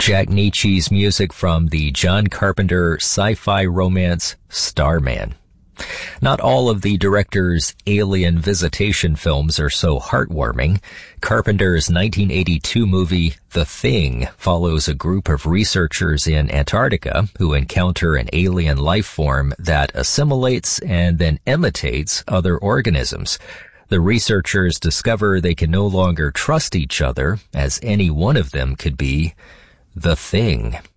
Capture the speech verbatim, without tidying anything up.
Jack Nietzsche's music from the John Carpenter sci-fi romance Starman. Not all of the director's alien visitation films are so heartwarming. Carpenter's nineteen eighty-two movie The Thing follows a group of researchers in Antarctica who encounter an alien life form that assimilates and then imitates other organisms. The researchers discover they can no longer trust each other, as any one of them could be the Thing.